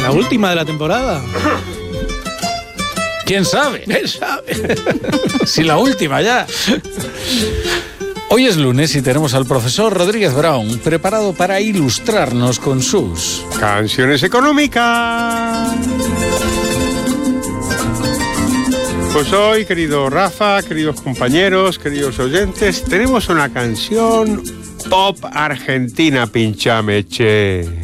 ¿La última de la temporada? ¿Quién sabe? ¿Quién sabe? Si la última ya. Hoy es lunes y tenemos al profesor Rodríguez Brown preparado para ilustrarnos con sus canciones económicas. Pues hoy, querido Rafa, queridos compañeros, queridos oyentes, tenemos una canción pop argentina, pinchame, che.